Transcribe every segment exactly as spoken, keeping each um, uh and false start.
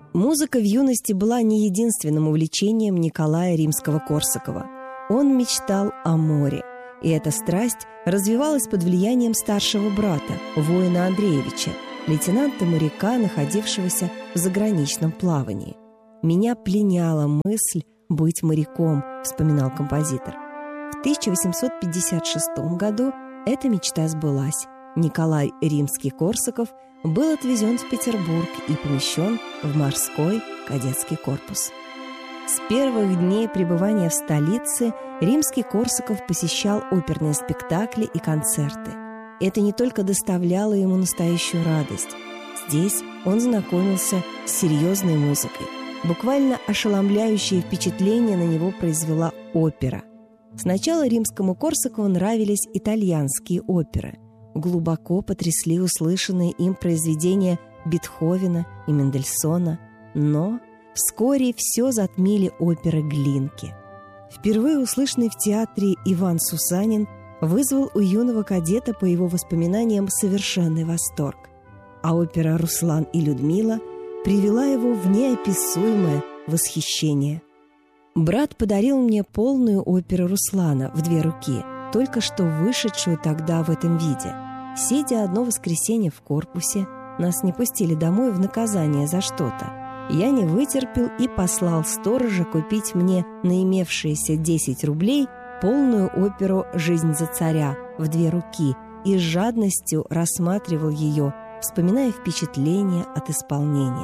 Музыка в юности была не единственным увлечением Николая Римского-Корсакова. Он мечтал о море, и эта страсть развивалась под влиянием старшего брата, воина Андреевича, лейтенанта-моряка, находившегося в заграничном плавании. «Меня пленяла мысль быть моряком», — вспоминал композитор. В тысяча восемьсот пятьдесят шестом году эта мечта сбылась. Николай Римский-Корсаков был отвезен в Петербург и помещен в морской кадетский корпус. С первых дней пребывания в столице Римский-Корсаков посещал оперные спектакли и концерты. Это не только доставляло ему настоящую радость. Здесь он знакомился с серьезной музыкой. Буквально ошеломляющее впечатление на него произвела опера. Сначала Римскому-Корсакову нравились итальянские оперы. Глубоко потрясли услышанные им произведения Бетховена и Мендельсона, но вскоре все затмили оперы Глинки. Впервые услышанный в театре Иван Сусанин вызвал у юного кадета, по его воспоминаниям, совершенный восторг, а опера «Руслан и Людмила» привела его в неописуемое восхищение. Брат подарил мне полную оперу Руслана в две руки, только что вышедшую тогда в этом виде. Сидя одно воскресенье в корпусе, нас не пустили домой в наказание за что-то. Я не вытерпел и послал сторожа купить мне на имевшиеся десять рублей полную оперу «Жизнь за царя» в две руки и с жадностью рассматривал ее, вспоминая впечатления от исполнения.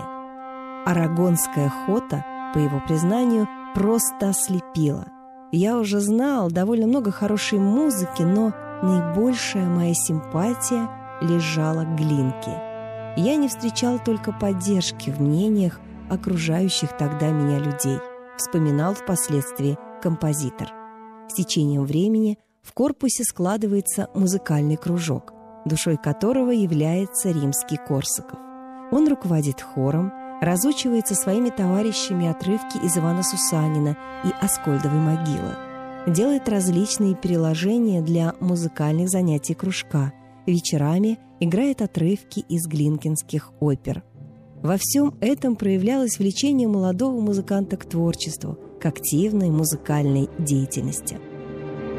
Арагонская хота, по его признанию, просто ослепила. Я уже знал довольно много хорошей музыки, но наибольшая моя симпатия лежала к Глинке. Я не встречал только поддержки в мнениях окружающих тогда меня людей, вспоминал впоследствии композитор. С течением времени в корпусе складывается музыкальный кружок, душой которого является Римский-Корсаков. Он руководит хором, разучивает со своими товарищами отрывки из Ивана Сусанина и Аскольдовой могилы, делает различные переложения для музыкальных занятий кружка, вечерами играет отрывки из глинкинских опер. Во всем этом проявлялось влечение молодого музыканта к творчеству, к активной музыкальной деятельности.